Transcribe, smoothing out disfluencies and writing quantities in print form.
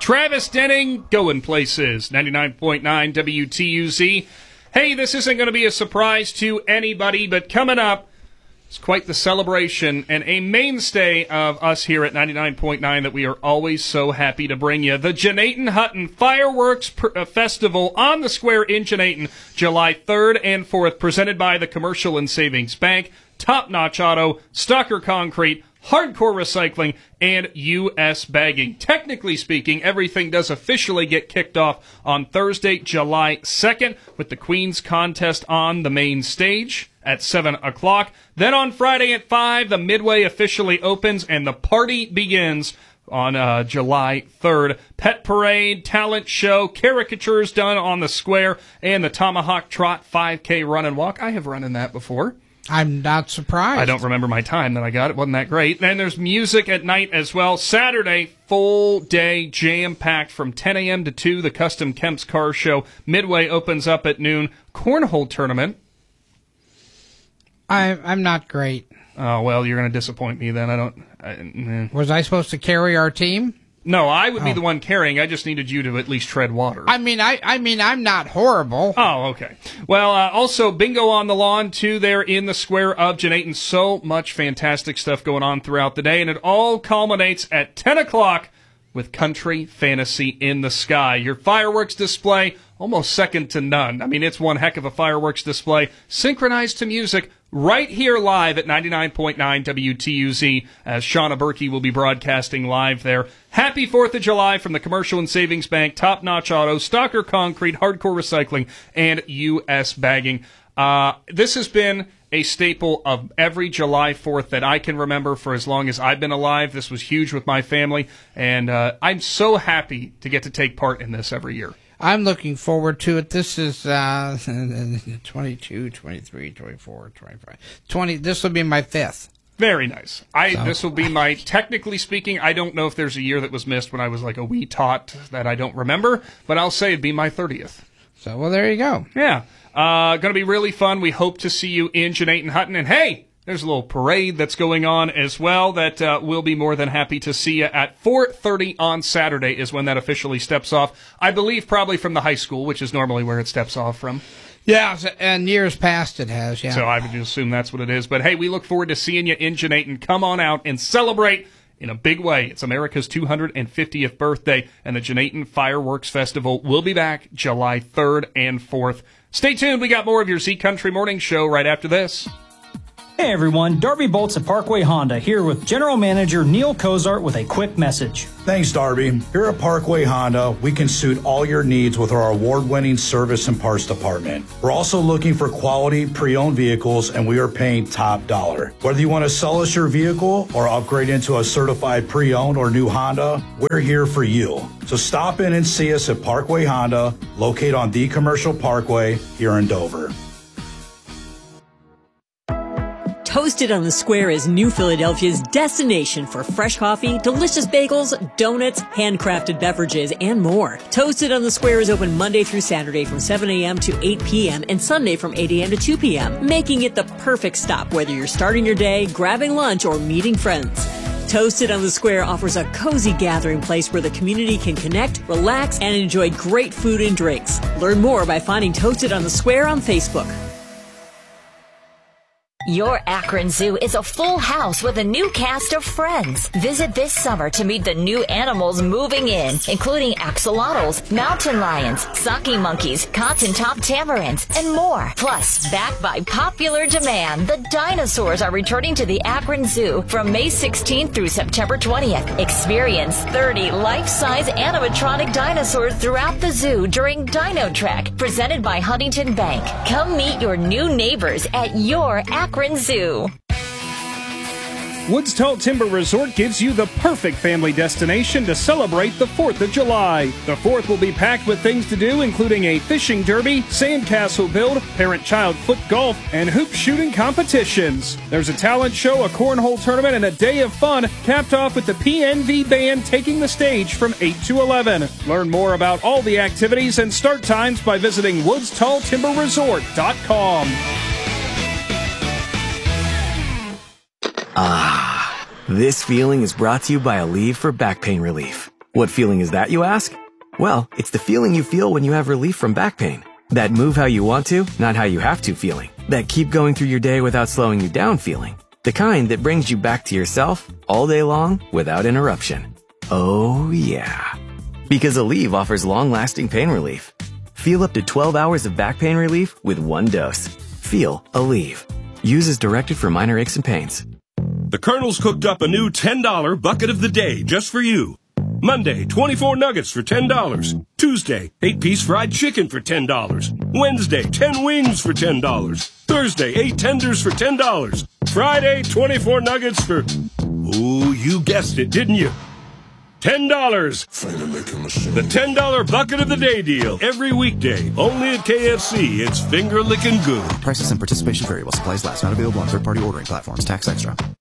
Travis Denning, going places. 99.9 WTUZ. Hey, this isn't going to be a surprise to anybody, but coming up, it's quite the celebration and a mainstay of us here at 99.9 that we are always so happy to bring you. The Jeanetton Hutton Fireworks Festival on the Square in Jeanetton, July 3rd and 4th, presented by the Commercial and Savings Bank, Top Notch Auto, Stalker Concrete, Hardcore Recycling, and U.S. Bagging. Technically speaking, everything does officially get kicked off on Thursday, July 2nd, with the Queen's Contest on the main stage at 7 o'clock. Then on Friday at 5, the Midway officially opens, and the party begins on July 3rd. Pet Parade, talent show, caricatures done on the square, and the Tomahawk Trot 5K run and walk. I have run in that before. I'm not surprised. I don't remember my time that I got. It wasn't that great. Then there's music at night as well. Saturday, full day, jam-packed from 10 a.m. to 2, the Custom Kemp's Car Show. Midway opens up at noon. Cornhole tournament. I'm not great. Oh, well, you're going to disappoint me then. Was I supposed to carry our team? No, I would be the one carrying. I just needed you to at least tread water. I mean, I'm not horrible. Oh, okay. Well, also, bingo on the lawn, too, there in the square of Jeanetton. So much fantastic stuff going on throughout the day, and it all culminates at 10 o'clock with Country Fantasy in the Sky. Your fireworks display, almost second to none. I mean, it's one heck of a fireworks display, synchronized to music, right here live at 99.9 WTUZ, as Shauna Berkey will be broadcasting live there. Happy 4th of July from the Commercial and Savings Bank, Top Notch Auto, Stalker Concrete, Hardcore Recycling, and U.S. Bagging. This has been a staple of every July 4th that I can remember for as long as I've been alive. This was huge with my family, and I'm so happy to get to take part in this every year. I'm looking forward to it. This is 22, 23, 24, 25, 20. This will be my 5th. Very nice. This will be my, technically speaking, I don't know if there's a year that was missed when I was like a wee tot that I don't remember, but I'll say it'd be my 30th. So, well, there you go. Yeah. Going to be really fun. We hope to see you in Jeanetton Hutton. And hey, there's a little parade that's going on as well that we'll be more than happy to see you at 4:30 on Saturday is when that officially steps off. I believe probably from the high school, which is normally where it steps off from. Yeah, and years past it has, yeah. So I would assume that's what it is. But hey, we look forward to seeing you in Jeanetton. Come on out and celebrate in a big way. It's America's 250th birthday, and the Jeanetton Fireworks Festival will be back July 3rd and 4th. Stay tuned. We got more of your Z Country Morning Show right after this. Hey everyone, Darby Bolts at Parkway Honda here with General Manager Neil Cozart with a quick message. Thanks, Darby. Here at Parkway Honda, we can suit all your needs with our award-winning service and parts department. We're also looking for quality pre-owned vehicles, and we are paying top dollar. Whether you want to sell us your vehicle or upgrade into a certified pre-owned or new Honda, we're here for you. So stop in and see us at Parkway Honda, located on the Commercial Parkway here in Dover. Toasted on the Square is New Philadelphia's destination for fresh coffee, delicious bagels, donuts, handcrafted beverages, and more. Toasted on the Square is open Monday through Saturday from 7 a.m. to 8 p.m. and Sunday from 8 a.m. to 2 p.m., making it the perfect stop whether you're starting your day, grabbing lunch, or meeting friends. Toasted on the Square offers a cozy gathering place where the community can connect, relax, and enjoy great food and drinks. Learn more by finding Toasted on the Square on Facebook. Your Akron Zoo is a full house with a new cast of friends. Visit this summer to meet the new animals moving in, including axolotls, mountain lions, saki monkeys, cotton-top tamarins, and more. Plus, backed by popular demand, the dinosaurs are returning to the Akron Zoo from May 16th through September 20th. Experience 30 life-size animatronic dinosaurs throughout the zoo during Dino Trek, presented by Huntington Bank. Come meet your new neighbors at your Akron Zoo. Woods Tall Timber Resort gives you the perfect family destination to celebrate the 4th of July. The 4th will be packed with things to do, including a fishing derby, sandcastle build, parent-child foot golf, and hoop shooting competitions. There's a talent show, a cornhole tournament, and a day of fun, capped off with the PNV Band taking the stage from 8 to 11. Learn more about all the activities and start times by visiting woodstalltimberresort.com. Ah, this feeling is brought to you by Aleve for back pain relief. What feeling is that, you ask? Well, it's the feeling you feel when you have relief from back pain. That move how you want to, not how you have to feeling. That keep going through your day without slowing you down feeling. The kind that brings you back to yourself all day long without interruption. Oh yeah. Because Aleve offers long-lasting pain relief. Feel up to 12 hours of back pain relief with one dose. Feel Aleve. Use as directed for minor aches and pains. The Colonel's cooked up a new $10 bucket of the day just for you. Monday, 24 nuggets for $10. Tuesday, 8-piece fried chicken for $10. Wednesday, 10 wings for $10. Thursday, 8 tenders for $10. Friday, 24 nuggets for... Oh, you guessed it, didn't you? $10. The $10 bucket of the day deal. Every weekday. Only at KFC. It's finger-licking good. Prices and participation vary while supplies last. Not available on third-party ordering platforms. Tax extra.